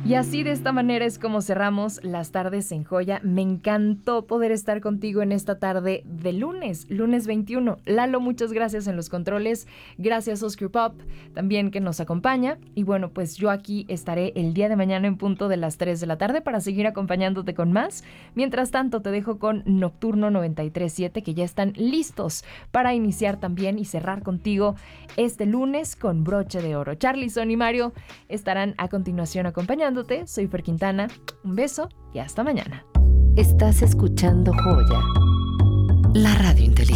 Y así, de esta manera, es como cerramos las tardes en Joya. Me encantó poder estar contigo en esta tarde de lunes 21. Lalo, muchas gracias en los controles. Gracias, Oscar Pop, también, que nos acompaña. Y bueno, pues yo aquí estaré el día de mañana en punto de las 3 de la tarde para seguir acompañándote con más. Mientras tanto, te dejo con Nocturno 93.7, que ya están listos para iniciar también y cerrar contigo este lunes con broche de oro. Charlison y Mario estarán a continuación acompañándote. Soy Fer Quintana, un beso y hasta mañana. Estás escuchando Joya, la radio inteligente.